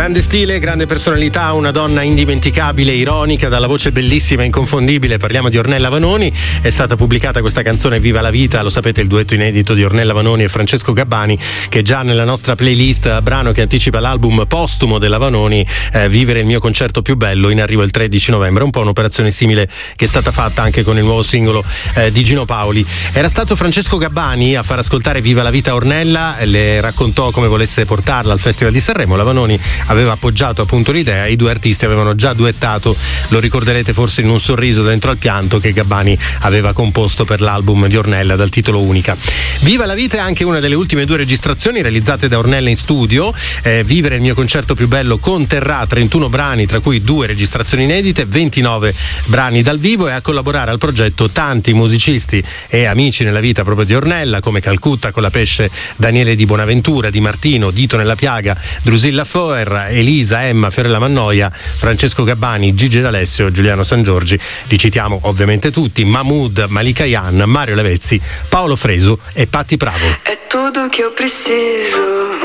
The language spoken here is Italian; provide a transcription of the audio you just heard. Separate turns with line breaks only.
Grande stile, grande personalità, una donna indimenticabile, ironica, dalla voce bellissima e inconfondibile. Parliamo di Ornella Vanoni. È stata pubblicata questa canzone Viva la vita, lo sapete, il duetto inedito di Ornella Vanoni e Francesco Gabbani, che già nella nostra playlist, brano che anticipa l'album postumo della Vanoni, Vivere il mio concerto più bello, in arrivo il 13 novembre. Un po' un'operazione simile che è stata fatta anche con il nuovo singolo di Gino Paoli. Era stato Francesco Gabbani a far ascoltare Viva la vita a Ornella, le raccontò come volesse portarla al Festival di Sanremo. La Vanoni aveva appoggiato appunto l'idea, i due artisti avevano già duettato, lo ricorderete forse in Un sorriso dentro al pianto, che Gabbani aveva composto per l'album di Ornella dal titolo Unica. Viva la vita è anche una delle ultime due registrazioni realizzate da Ornella in studio. Vivere il mio concerto più bello conterrà 31 brani, tra cui 2 registrazioni inedite, 29 brani dal vivo, e a collaborare al progetto tanti musicisti e amici nella vita proprio di Ornella, come Calcutta con la Pesce, Daniele Di Bonaventura, Di Martino, Dito nella piaga, Drusilla Foer, Elisa, Emma, Fiorella Mannoia, Francesco Gabbani, Gigi D'Alessio, Giuliano Sangiorgi. Li citiamo ovviamente tutti: Mahmood, Malika Yan, Mario Lavezzi, Paolo Fresu e Patti Pravo.
È tudo que eu preciso,